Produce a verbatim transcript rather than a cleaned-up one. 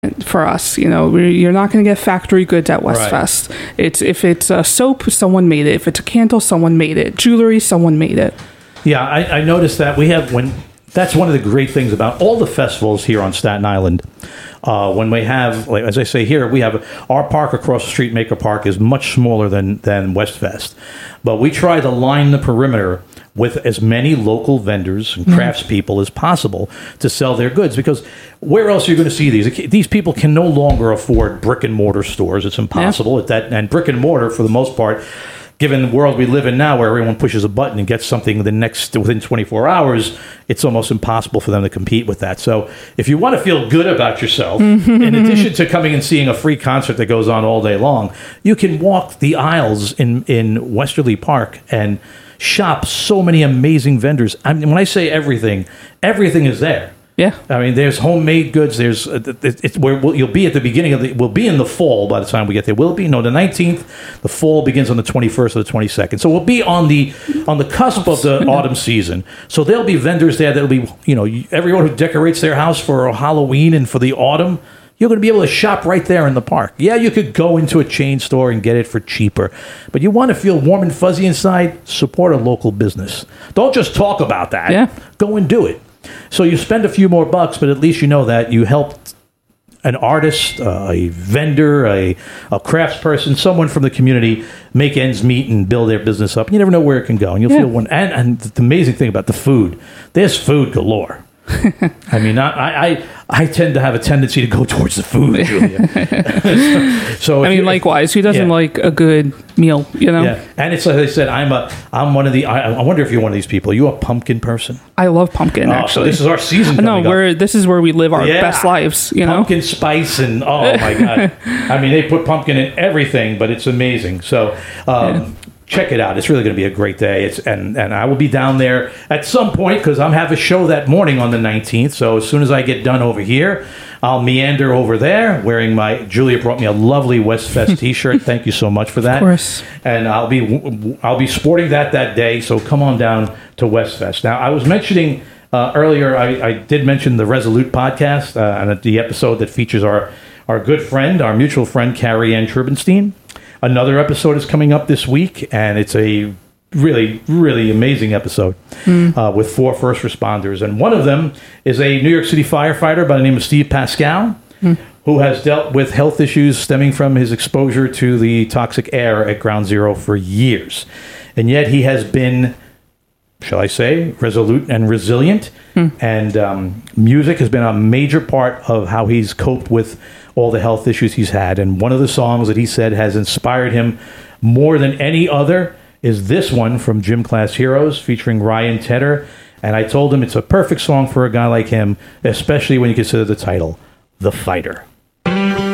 for us. You know, we, you're not going to get factory goods at Westfest. Right. It's if it's a soap, someone made it. If it's a candle, someone made it. Jewelry, someone made it. Yeah, I, I noticed that we have when. That's one of the great things about all the festivals here on Staten Island. Uh, when we have, like, as I say here, we have our park across the street, Maker Park, is much smaller than, than Westfest. But we try to line the perimeter with as many local vendors and craftspeople mm. as possible to sell their goods. Because where else are you going to see these? These people can no longer afford brick and mortar stores. It's impossible. Yeah. At that, and brick and mortar, for the most part, given the world we live in now, where everyone pushes a button and gets something the next within twenty-four hours, it's almost impossible for them to compete with that. So if you want to feel good about yourself, in addition to coming and seeing a free concert that goes on all day long, you can walk the aisles in, in Westerly Park and shop so many amazing vendors. I mean, when I say everything, everything is there. Yeah, I mean, there's homemade goods. There's uh, it's where we'll, you'll be at the beginning of the. We'll be in the fall by the time we get there. Will it be? No, the nineteenth. The fall begins on the twenty-first or the twenty-second. So we'll be on the on the cusp of the autumn season. So there'll be vendors there that'll be, you know, everyone who decorates their house for Halloween and for the autumn. You're going to be able to shop right there in the park. Yeah, you could go into a chain store and get it for cheaper, but you want to feel warm and fuzzy inside. Support a local business. Don't just talk about that. Yeah, go and do it. So you spend a few more bucks, but at least you know that you helped an artist, uh, a vendor, a, a craftsperson, someone from the community make ends meet and build their business up. You never know where it can go, and you'll yeah. feel one. And, and the amazing thing about the food, there's food galore. I mean, I, I I tend to have a tendency to go towards the food, Julia. so I mean, likewise, who doesn't yeah. like a good meal? You know. Yeah, and it's like I said, I'm a I'm one of the. I, I wonder if you're one of these people. Are you a pumpkin person? I love pumpkin. Oh, actually, so this is our season. No, we're this is where we live our yeah. best lives. You know, pumpkin spice and oh my god. I mean, they put pumpkin in everything, but it's amazing. So. Um, yeah. Check it out. It's really going to be a great day. It's and, and I will be down there at some point because I'm have a show that morning on the nineteenth. So as soon as I get done over here, I'll meander over there wearing my. Julia brought me a lovely Westfest T-shirt. Thank you so much for that. Of course. And I'll be I'll be sporting that that day. So come on down to Westfest. Now I was mentioning uh, earlier. I, I did mention the Resolute podcast uh, and the episode that features our our good friend, our mutual friend, Carrie Ann Trubenstein. Another episode is coming up this week, and it's a really, really amazing episode mm. uh, with four first responders. And one of them is a New York City firefighter by the name of Steve Pascal, mm. who has dealt with health issues stemming from his exposure to the toxic air at Ground Zero for years. And yet he has been, shall I say, resolute and resilient. Mm. And um, music has been a major part of how he's coped with all the health issues he's had. And one of the songs that he said has inspired him more than any other is this one from Gym Class Heroes featuring Ryan Tedder. And I told him it's a perfect song for a guy like him, especially when you consider the title, The Fighter.